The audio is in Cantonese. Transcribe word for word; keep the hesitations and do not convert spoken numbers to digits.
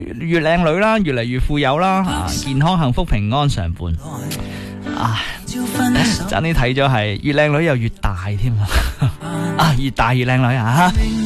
越靚女啦，越嚟越富有啦，啊，健康幸福平安常伴。啊，爭啲睇咗係越靚女又越大添啊！啊，越大越靚女啊！